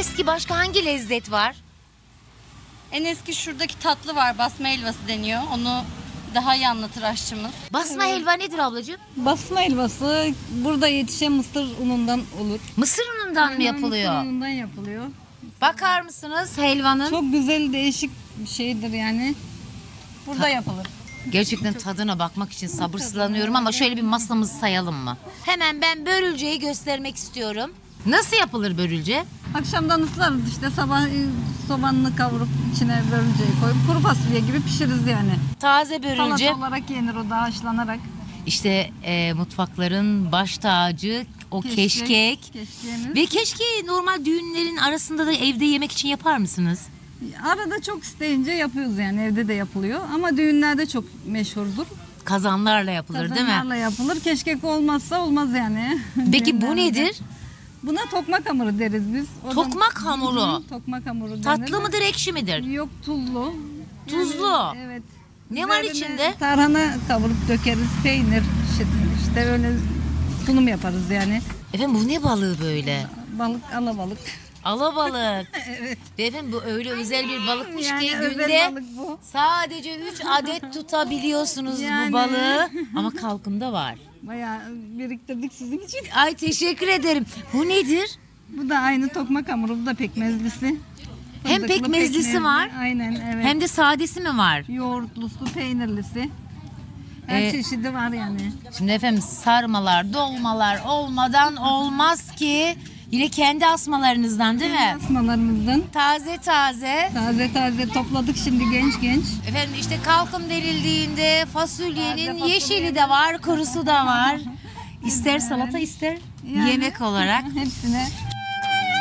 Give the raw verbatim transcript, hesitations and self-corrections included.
eski başka hangi lezzet var? En eski şuradaki tatlı var. Basma helvası deniyor. Onu daha iyi anlatır aşçımız. Basma helva nedir ablacığım? Basma helvası burada yetişen mısır unundan olur. Mısır unundan mı yapılıyor? Mısır unundan yapılıyor. Bakar mısınız helvanın? Çok güzel, değişik bir şeydir yani. Burada yapılır. Gerçekten tadına bakmak için sabırsızlanıyorum ama şöyle bir masamızı sayalım mı? Hemen ben börülceyi göstermek istiyorum. Nasıl yapılır börülce? Akşamdan ıslarız işte, sabah e, sobanını kavurup içine börülceyi koyup kuru fasulye gibi pişiririz yani. Taze börülce. Salata olarak yenir o da haşlanarak. İşte e, mutfakların baş tacı o keşkek. Keşkeğimiz. Ve keşkeği normal düğünlerin arasında da evde yemek için yapar mısınız? Arada çok isteyince yapıyoruz yani, evde de yapılıyor ama düğünlerde çok meşhurdur. Kazanlarla yapılır değil mi? Kazanlarla yapılır. Keşkek olmazsa olmaz yani. Peki bu Düğünlerde. nedir? Buna tokmak hamuru deriz biz. O da- Tokmak hamuru. Hı, tokmak hamuru denir. Tatlı mıdır, ekşi midir? Yok, tuzlu. Tuzlu. Yani, evet. Ne var Üzerine içinde? Tarhana kavurup dökeriz, peynir, işte, işte öyle sunum yaparız yani. Efendim bu ne balığı böyle? Balık, alabalık. Alabalık. Evet. Ve efendim bu öyle özel bir balıkmış Yani ki özel günde balık bu. sadece üç adet tutabiliyorsunuz bu Yani. balığı. Ama kalkımda var. Bayağı biriktirdik sizin için. Ay teşekkür ederim. Bu nedir? Bu da aynı tokmak hamuru, bu da pekmezlisi. Hem Fındıklı, pekmezlisi pekmezli. var. Aynen, evet. Hem de sadesi mi var? Yoğurtlusu, peynirlisi. Her Ee, çeşidi var yani. Şimdi efendim sarmalar, dolmalar olmadan olmaz ki. Yine kendi asmalarınızdan değil mi? Asmalarımızdan Taze taze. taze taze topladık şimdi, genç genç. Efendim işte kalkım denildiğinde fasulyenin Taze fasulye. yeşili de var, kurusu da var. İster salata ister Yani. yemek olarak. Hepsine